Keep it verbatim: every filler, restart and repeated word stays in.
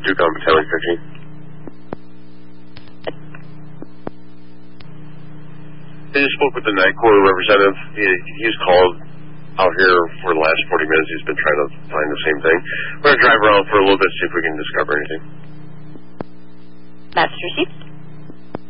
Duke on Battalion fifteen. I just spoke with the Night Corps representative. He, he's called out here for the last forty minutes. He's been trying to find the same thing. We're going to drive around for a little bit, see if we can discover anything. That's received.